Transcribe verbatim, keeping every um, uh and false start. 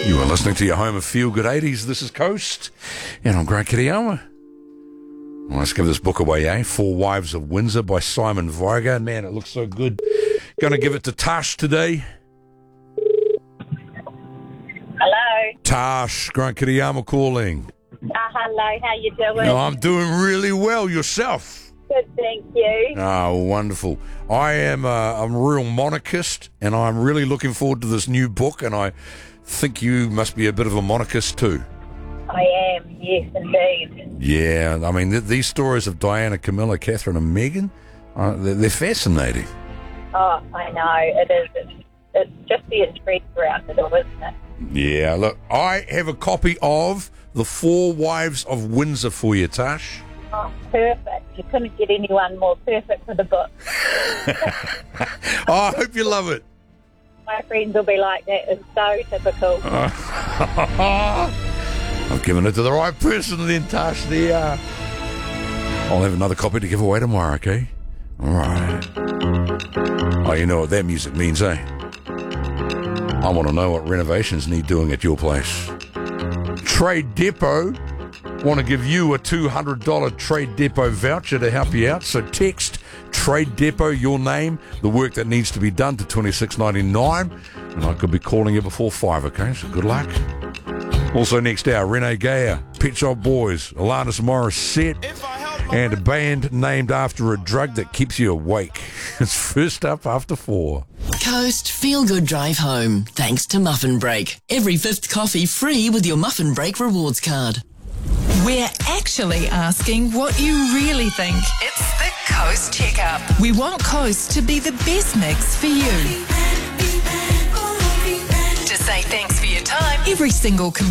You are listening to your home of Feel Good eighties. This is Coast, and I'm Grant Kiriyama. Well, let's give this book away, eh? Four Wives of Windsor by Simon Viger. Man, it looks so good. Going to give it to Tash today. Hello. Tash, Grant Kiriyama calling. Uh, hello, how you doing? No, I'm doing really well. Yourself? Good, thank you. Oh, wonderful. I am a, I'm a real monarchist, and I'm really looking forward to this new book, and I think you must be a bit of a monarchist too. I am, yes, indeed. Yeah, I mean, th- these stories of Diana, Camilla, Catherine, and Meghan, uh, they're, they're fascinating. Oh, I know, it is. It's, it's just the intrigue around it all, isn't it? Yeah, look, I have a copy of The Four Wives of Windsor for you, Tash. Oh, perfect. You couldn't get anyone more perfect for the book. Oh, I hope you love it. My friends will be like, that is so typical. I've given it to the right person then, Tash. There. I'll have another copy to give away tomorrow, okay? All right. Oh, you know what that music means, eh? I want to know what renovations need doing at your place. Trade Depot want to give you a two hundred dollars Trade Depot voucher to help you out, so text Trade Depot, your name, the work that needs to be done, to twenty-six ninety-nine, and I could be calling you before five, okay? So good luck. Also next hour, Renee Gayer, Pet Shop Boys, Alanis Morissette, and a band named after a drug that keeps you awake. It's first up after four. Coast Feel Good Drive Home, thanks to Muffin Break. Every fifth coffee free with your Muffin Break rewards card. We're actually asking what you really think. It's the Coast Checkup. We want Coast to be the best mix for you. To say thanks for your time, every single